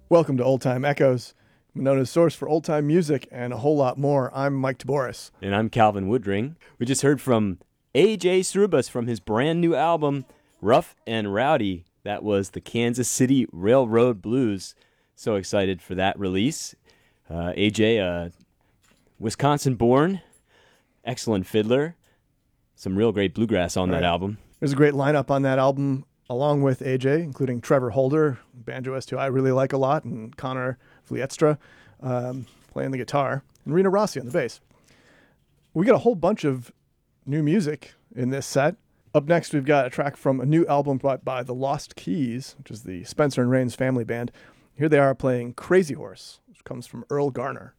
Welcome to Old Time Echoes, known as source for old time music and a whole lot more. I'm Mike Taboris. And I'm Calvin Woodring. We just heard from A.J. Srubus from his brand new album, Rough and Rowdy. That was the Kansas City Railroad Blues. So excited for that release. A.J., Wisconsin-born, excellent fiddler. Some real great bluegrass on that album. There's a great lineup on that album, along with AJ, including Trevor Holder, banjoist who I really like a lot, and Connor Vlietstra playing the guitar, and Rena Rossi on the bass. We got a whole bunch of new music in this set. Up next, we've got a track from a new album by the Lost Keys, which is the Spencer and Rains family band. Here they are playing Crazy Horse, which comes from Earl Garner.